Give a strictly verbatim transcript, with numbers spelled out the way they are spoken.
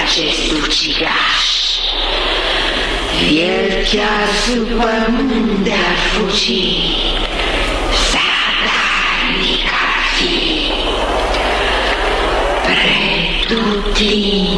acest ucigaș. El chiar sub pământ de-ar fugi, zadarnic ar fi, pretutindeni.